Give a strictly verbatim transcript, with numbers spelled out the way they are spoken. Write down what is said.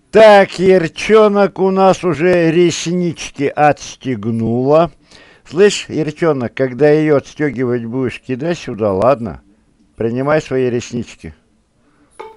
Так, Ерчонок у нас уже реснички отстегнула. Слышь, Ерчонок, когда ее отстегивать будешь, кидай сюда, ладно? Принимай свои реснички.